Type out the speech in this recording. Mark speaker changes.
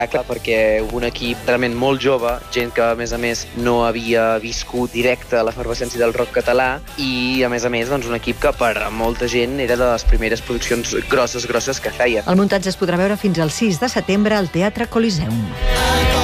Speaker 1: Clar, perquè un equip realment molt jove, gent que a més no havia viscut directe l'efervescència del rock català i a més doncs, un equip que per a molta gent era de les primeres produccions grosses que feia.
Speaker 2: El muntatge es podrà veure fins al 6 de setembre al Teatre Coliseum.